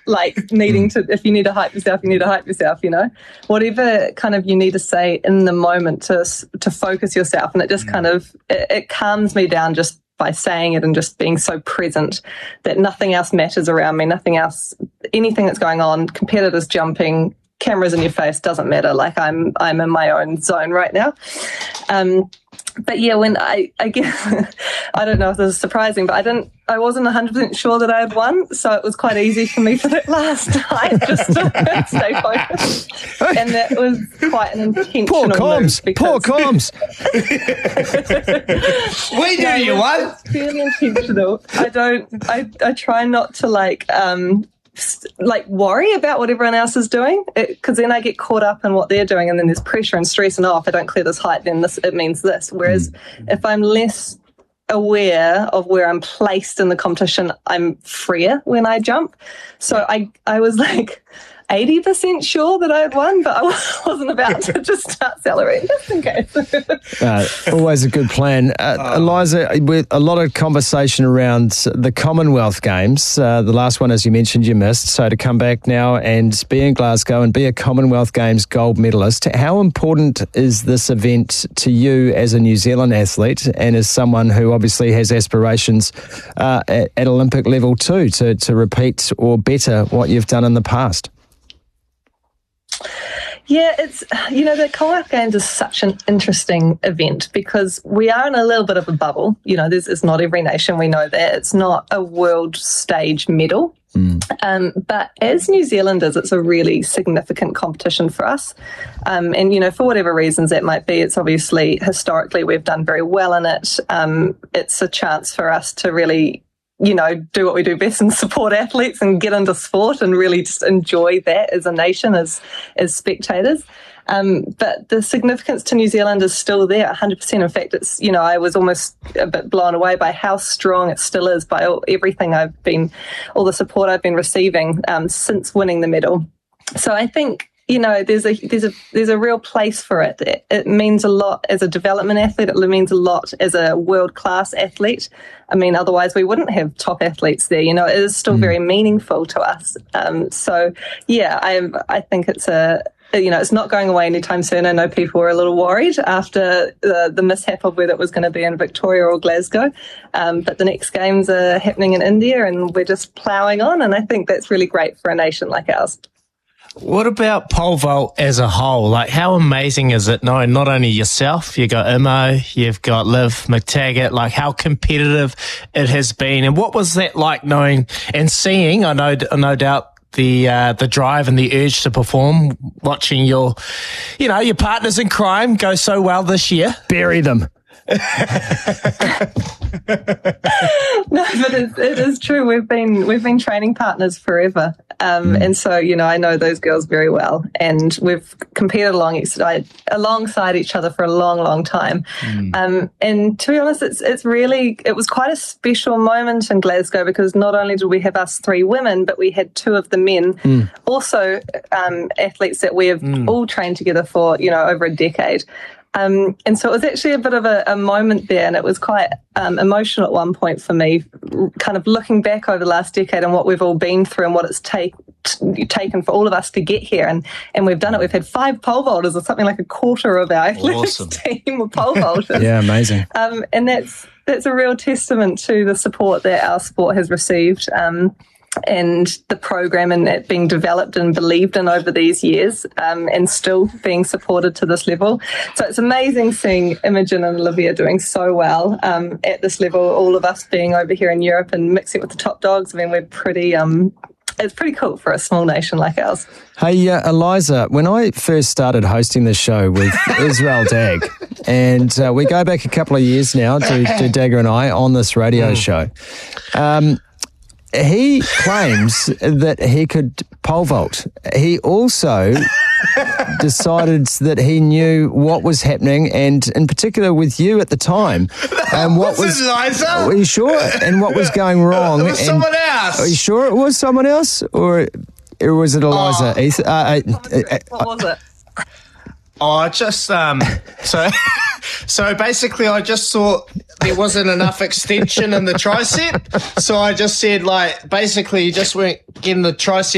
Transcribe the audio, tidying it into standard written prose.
like needing to, if you need to hype yourself, you need to hype yourself, you know, whatever kind of you need to say in the moment to focus yourself. And it just kind of, it calms me down just by saying it and just being so present that nothing else matters around me, nothing else, anything that's going on, competitors jumping, cameras in your face, doesn't matter. Like I'm in my own zone right now. But yeah, when I guess, I don't know if this is surprising, but I wasn't 100% sure that I had won. So it was quite easy for me for that last night just to stay focused. And that was quite an intentional move. Poor comms. We knew you won. It's really intentional. I try not to like worry about what everyone else is doing, because then I get caught up in what they're doing, and then there's pressure and stress, and if I don't clear this height, then it means this. Whereas if I'm less aware of where I'm placed in the competition, I'm freer when I jump. So I was like 80% sure that I had won, but I wasn't about to just start celebrating just in case. Always a good plan. Eliza, with a lot of conversation around the Commonwealth Games, the last one, as you mentioned, you missed. So to come back now and be in Glasgow and be a Commonwealth Games gold medalist, how important is this event to you as a New Zealand athlete and as someone who obviously has aspirations at Olympic level too, to repeat or better what you've done in the past? Yeah, it's, the Commonwealth Games is such an interesting event because we are in a little bit of a bubble. It's not every nation, we know that. It's not a world stage medal. But as New Zealanders, it's a really significant competition for us. And, for whatever reasons that might be, it's obviously historically we've done very well in it. It's a chance for us to really do what we do best and support athletes and get into sport and really just enjoy that as a nation, as spectators. But the significance to New Zealand is still there, 100%. In fact, it's, I was almost a bit blown away by how strong it still is, by all the support I've been receiving since winning the medal. So I think, there's a real place for it. It means a lot as a development athlete. It means a lot as a world-class athlete. I mean, otherwise we wouldn't have top athletes there. It is still very meaningful to us. So, yeah, I think it's it's not going away anytime soon. I know people were a little worried after the mishap of whether it was going to be in Victoria or Glasgow. But the next games are happening in India and we're just ploughing on. And I think that's really great for a nation like ours. What about pole vault as a whole? Like, how amazing is it knowing not only yourself, you've got Imo, you've got Liv McTaggart, like how competitive it has been? And what was that like knowing and seeing, I no doubt, the drive and the urge to perform, watching your partners in crime go so well this year? Bury them. No, but it is true. We've been training partners forever, and so I know those girls very well, and we've competed alongside each other for a long, long time. And to be honest, it was quite a special moment in Glasgow because not only did we have us three women, but we had two of the men, also athletes that we have all trained together for over a decade. And so it was actually a bit of a moment there, and it was quite emotional at one point for me, kind of looking back over the last decade and what we've all been through and what it's taken for all of us to get here. And we've done it. We've had 5 pole vaulters, or something like a quarter of our athletics team of pole vaulters. Yeah, amazing. And that's a real testament to the support that our sport has received. And the program and that being developed and believed in over these years, and still being supported to this level. So it's amazing seeing Imogen and Olivia doing so well at this level, all of us being over here in Europe and mixing with the top dogs. I mean, we're pretty... it's pretty cool for a small nation like ours. Hey, Eliza, when I first started hosting this show with Israel Dag, and we go back a couple of years now to Dagger and I on this radio show, he claims that he could pole vault. He also decided that he knew what was happening, and in particular with you at the time. And what was Eliza? Are you sure? And what was going wrong? It was someone else. Are you sure it was someone else, or was it Eliza? What was it? I just so basically I just thought there wasn't enough extension in the tricep, so I just said, like, basically you just weren't getting the tricep